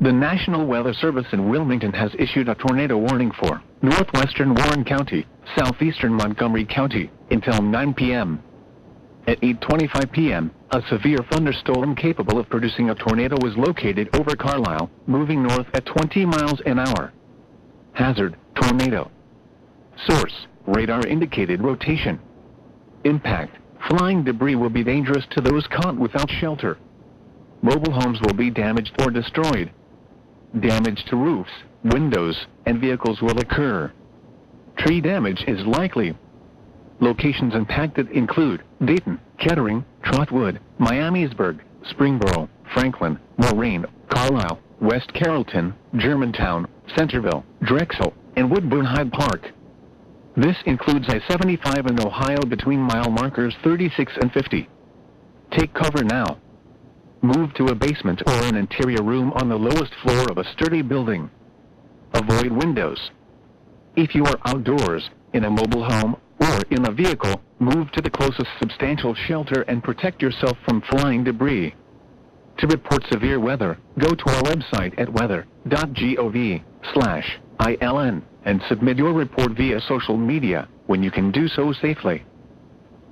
The National Weather Service in Wilmington has issued a tornado warning for northwestern Warren County, southeastern Montgomery County, until 9 p.m. At 8:25 p.m., a severe thunderstorm capable of producing a tornado was located over Carlisle, moving north at 20 miles an hour. Hazard: tornado. Source: radar indicated rotation. Impact: flying debris will be dangerous to those caught without shelter. Mobile homes will be damaged or destroyed. Damage to roofs, windows, and vehicles will occur. Tree damage is likely. Locations impacted include Dayton, Kettering, Trotwood, Miamisburg, Springboro, Franklin, Moraine, Carlisle, West Carrollton, Germantown, Centerville, Drexel, and Woodburn Hyde Park. This includes I-75 in Ohio between mile markers 36 and 50. Take cover now. Move to a basement or an interior room on the lowest floor of a sturdy building. Avoid windows. If you are outdoors, in a mobile home, or in a vehicle, move to the closest substantial shelter and protect yourself from flying debris. To report severe weather, go to our website at weather.gov/ILN and submit your report via social media when you can do so safely.